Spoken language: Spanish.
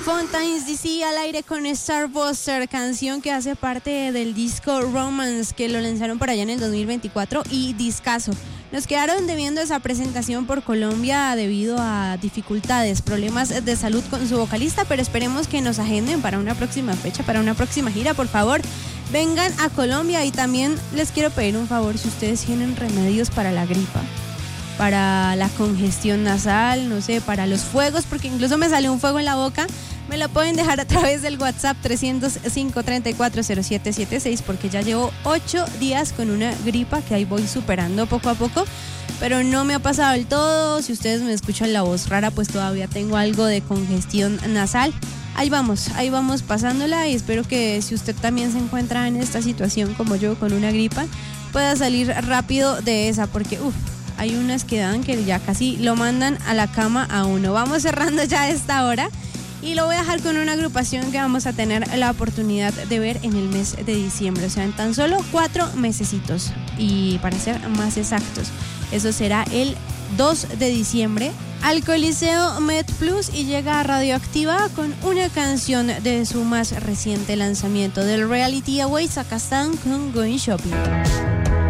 Fontaines DC al aire con Starbuster, canción que hace parte del disco Romance, que lo lanzaron por allá en el 2024 y discazo. Nos quedaron debiendo esa presentación por Colombia debido a dificultades, problemas de salud con su vocalista, pero esperemos que nos agenden para una próxima fecha, para una próxima gira. Por favor, vengan a Colombia. Y también les quiero pedir un favor: si ustedes tienen remedios para la gripa, para la congestión nasal, no sé, para los fuegos, porque incluso me sale un fuego en la boca, me lo pueden dejar a través del WhatsApp 305-340776, porque ya llevo 8 días con una gripa que ahí voy superando poco a poco, pero no me ha pasado del todo. Si ustedes me escuchan la voz rara, pues todavía tengo algo de congestión nasal. Ahí vamos pasándola, y espero que si usted también se encuentra en esta situación como yo con una gripa, pueda salir rápido de esa, porque hay unas que dan que ya casi lo mandan a la cama a uno. Vamos cerrando ya esta hora y lo voy a dejar con una agrupación que vamos a tener la oportunidad de ver en el mes de diciembre, o sea, en tan solo 4 mesecitos, y para ser más exactos, eso será el 2 de diciembre al Coliseo MedPlus, y llega a Radioactiva con una canción de su más reciente lanzamiento del Reality Awaits. Acá están con Going Shopping.